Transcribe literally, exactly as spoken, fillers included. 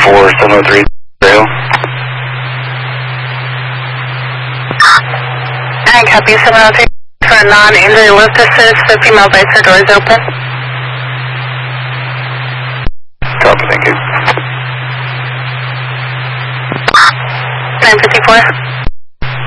for seven oh three Trail. I copy seven oh three for a non-injury lift assist, the female visor door is open. Copy, thank you. nine fifty-four.